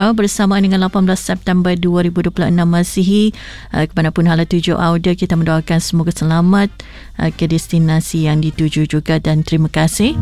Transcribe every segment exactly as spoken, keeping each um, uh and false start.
Zuhra bersamaan dengan lapan belas September dua ribu dua puluh enam Masihi. Uh, kemanapun hala tuju Auda, kita mendoakan semoga selamat uh, ke destinasi yang dituju juga, dan terima kasih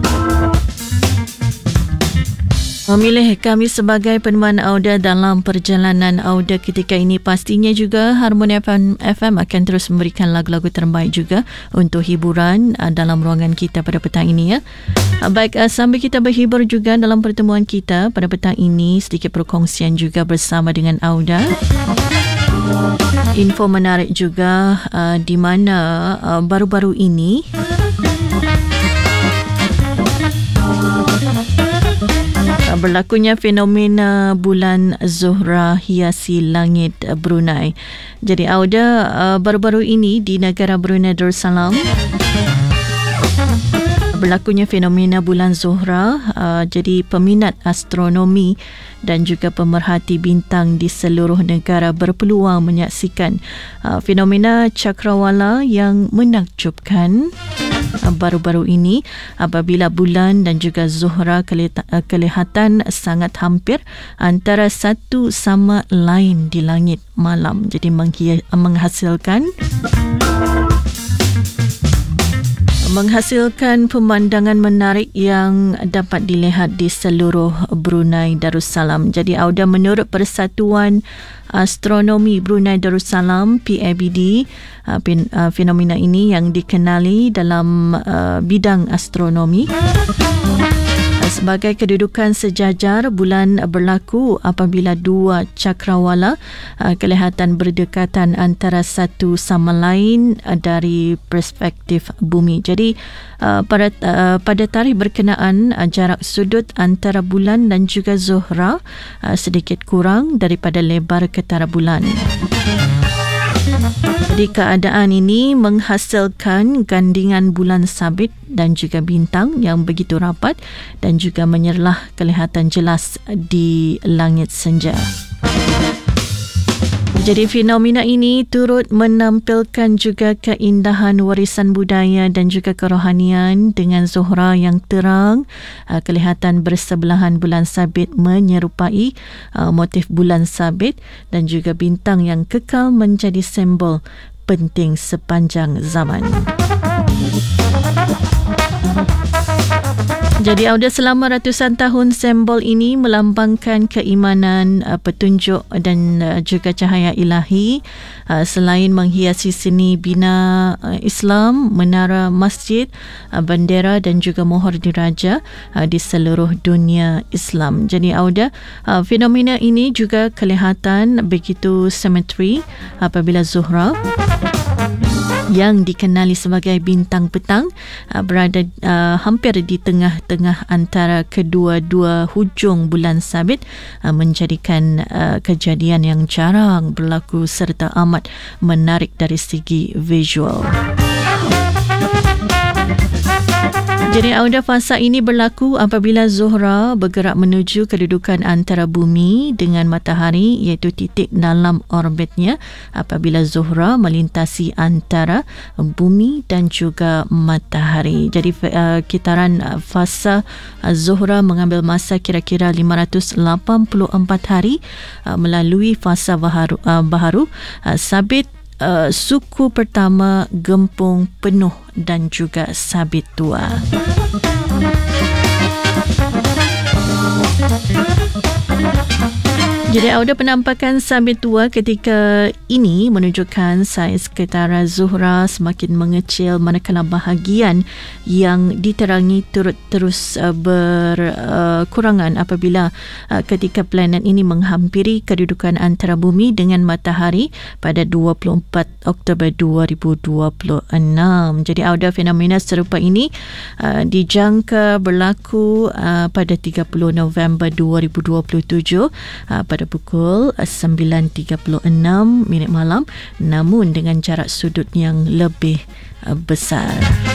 memilih kami sebagai peneman Auda dalam perjalanan Auda ketika ini. Pastinya juga Harmoni F M akan terus memberikan lagu-lagu terbaik juga untuk hiburan uh, dalam ruangan kita pada petang ini ya. Uh, baik, uh, sambil kita berhibur juga dalam pertemuan kita pada petang ini, sedikit perkongsian juga bersama dengan Auda. Info menarik juga uh, di mana uh, baru-baru ini berlakunya fenomena bulan Zuhra hiasi langit Brunei. Jadi Auda, uh, baru-baru ini di negara Brunei Darussalam berlakunya fenomena bulan Zuhra. Uh, jadi peminat astronomi dan juga pemerhati bintang di seluruh negara berpeluang menyaksikan uh, fenomena cakrawala yang menakjubkan baru-baru ini, apabila bulan dan juga Zuhra kelihatan sangat hampir antara satu sama lain di langit malam. Jadi menghasilkan menghasilkan pemandangan menarik yang dapat dilihat di seluruh Brunei Darussalam. Jadi Auda, menurut Persatuan Astronomi Brunei Darussalam P A B D, fenomena ini yang dikenali dalam bidang astronomi sebagai kedudukan sejajar bulan berlaku apabila dua cakrawala kelihatan berdekatan antara satu sama lain dari perspektif bumi. Jadi pada pada tarikh berkenaan, jarak sudut antara bulan dan juga Zuhra sedikit kurang daripada lebar ketara bulan. Jadi keadaan ini menghasilkan gandingan bulan sabit dan juga bintang yang begitu rapat dan juga menyerlah kelihatan jelas di langit senja. Jadi fenomena ini turut menampilkan juga keindahan warisan budaya dan juga kerohanian dengan Zuhra yang terang, kelihatan bersebelahan bulan sabit menyerupai motif bulan sabit, dan juga bintang yang kekal menjadi simbol penting sepanjang zaman. Jadi Auda, selama ratusan tahun simbol ini melambangkan keimanan, petunjuk dan juga cahaya ilahi. Selain menghiasi seni bina Islam, menara masjid, bendera dan juga mohor diraja di seluruh dunia Islam. Jadi Auda, fenomena ini juga kelihatan begitu simetri apabila Zuhra yang dikenali sebagai bintang petang berada uh, hampir di tengah-tengah antara kedua-dua hujung bulan sabit, uh, menjadikan uh, kejadian yang jarang berlaku serta amat menarik dari segi visual. Jadi Auda, fasa ini berlaku apabila Zuhra bergerak menuju kedudukan antara bumi dengan matahari, iaitu titik dalam orbitnya apabila Zuhra melintasi antara bumi dan juga matahari. Jadi uh, kitaran uh, fasa uh, Zuhra mengambil masa kira-kira lima ratus lapan puluh empat hari uh, melalui fasa baharu, uh, baharu uh, sabit, Uh, suku pertama, gempung, penuh dan juga sabit tua. Jadi Auda, penampakan sabit tua ketika ini menunjukkan saiz ketara Zuhra semakin mengecil, manakala bahagian yang diterangi turut terus uh, berkurangan uh, apabila uh, ketika planet ini menghampiri kedudukan antara bumi dengan matahari pada dua puluh empat Oktober dua ribu dua puluh enam. Jadi Auda, fenomena serupa ini uh, dijangka berlaku uh, pada tiga puluh November dua ribu dua puluh tujuh uh, pada pukul sembilan tiga puluh enam minit malam, namun dengan jarak sudut yang lebih uh, besar.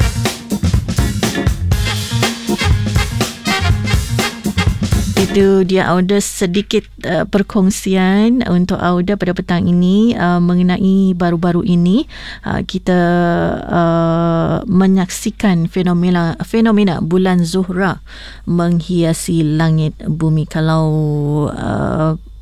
Itu dia Auda, sedikit uh, perkongsian untuk Auda pada petang ini uh, mengenai baru-baru ini uh, kita uh, menyaksikan fenomena fenomena bulan Zuhra menghiasi langit bumi. Kalau uh,